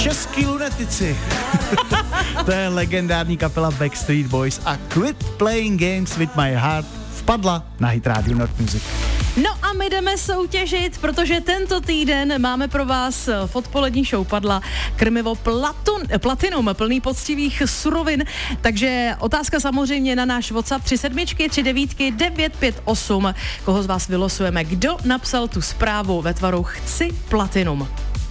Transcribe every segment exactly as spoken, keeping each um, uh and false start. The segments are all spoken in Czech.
Český lunetici. To je legendární kapela Backstreet Boys a Quit Playing Games with My Heart vpadla na Hit Radio Nord Music. No a my jdeme soutěžit, protože tento týden máme pro vás v odpolední show Padla krmivo platun, Platinum, plný poctivých surovin. Takže otázka samozřejmě na náš WhatsApp tři sedmičky, tři devítky, devět pět osm. Koho z vás vylosujeme? Kdo napsal tu zprávu ve tvaru Chci Platinum?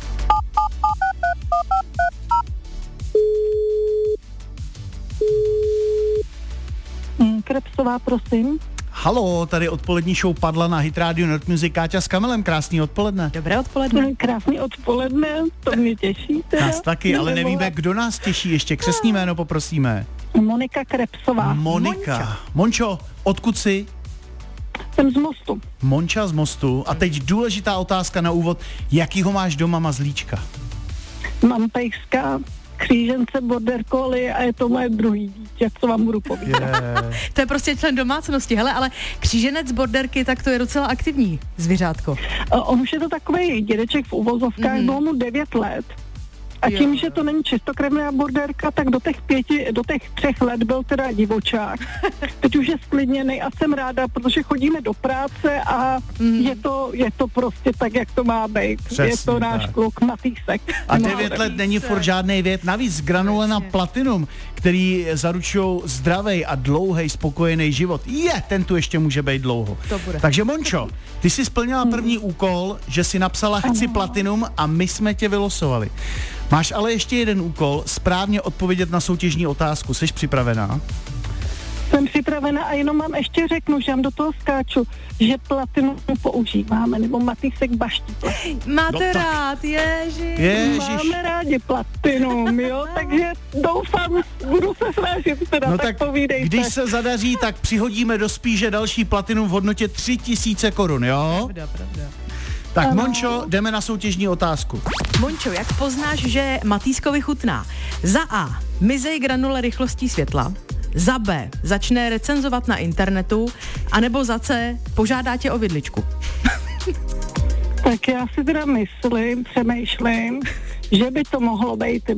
Krepsová, prosím. Halo, tady odpolední show Padla na Hit Radio Nord Music. Káťa s Kamilem, krásný odpoledne. Dobré odpoledne. Krásný odpoledne, to mě těší. Teda. Nás taky, ale nevíme, kdo nás těší. Ještě křestní jméno poprosíme. Monika Krepsová. Monika. Monča. Mončo, odkud jsi? Jsem z Mostu. Monča z Mostu. A teď důležitá otázka na úvod. Jakýho máš doma mazlíčka? Mám pejska, křížence, border collie a je to moje druhý dítě, co vám budu povídat. Yeah. To je prostě člen domácnosti. Hele, ale kříženec borderky, tak to je docela aktivní zvířátko. Uh, on už je to takovej dědeček v uvozovkách, mm-hmm. bylo mu devět let. A tím, jo. že to není čistokrevná borderka, tak do těch pěti, do těch třech let byl teda divočák. Teď už je sklidněnej a jsem ráda, protože chodíme do práce a mm. je to, je to prostě tak, jak to má být. Přesně, je to náš tak. kluk Matýsek. A devět let není furt žádnej věk. Navíc granule na Platinum, který zaručují zdravý a dlouhý spokojený život. Je, ten tu ještě může být dlouho. To bude. Takže Mončo, ty jsi splnila první úkol, že jsi napsala Chci Platinum a my jsme tě vylosovali. Máš ale ještě jeden úkol, správně odpovědět na soutěžní otázku. Jsi připravená? Jsem připravena a jenom vám ještě řeknu, že vám do toho skáču, že Platinum používáme, nebo Matýsek baští. Máte No tak. rád, ježiš. Ježiš. Máme rádi Platinum, jo, takže doufám, budu se snažit teda, No tak, tak povídejte. když se zadaří, tak přihodíme do spíže další Platinum v hodnotě tři tisíce korun, jo? Pravda, pravda. Tak Ano. Mončo, jdeme na soutěžní otázku. Mončo, jak poznáš, že Matýskovi chutná? Za A. Mizej granule rychlostí světla. Za B. Začne recenzovat na internetu. A nebo za C. Požádá tě o vidličku. Tak já si teda myslím, přemýšlím, že by to mohlo být